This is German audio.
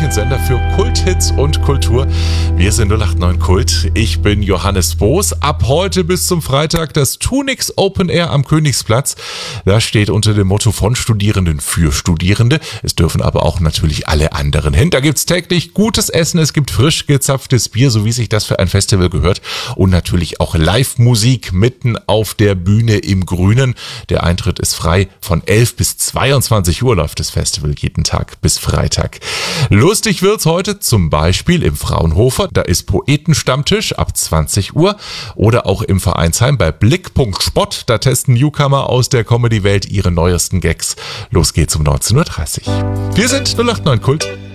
Sender für Kulthits und Kultur. Wir sind 089 Kult. Ich bin Johannes Boos. Ab heute bis zum Freitag das Tunix Open Air am Königsplatz. Das steht unter dem Motto von Studierenden für Studierende. Es dürfen aber auch natürlich alle anderen hin. Da gibt's täglich gutes Essen, es gibt frisch gezapftes Bier, so wie sich das für ein Festival gehört. Und natürlich auch Live-Musik mitten auf der Bühne im Grünen. Der Eintritt ist frei. Von 11 bis 22 Uhr läuft das Festival jeden Tag bis Freitag. Lustig wird's heute zum Beispiel im Fraunhofer. Da ist Poetenstammtisch ab 20 Uhr. Oder auch im Vereinsheim bei Blickpunkt Spott. Da testen Newcomer aus der Comedy-Welt ihre neuesten Gags. Los geht's um 19.30 Uhr. Wir sind 089 Kult.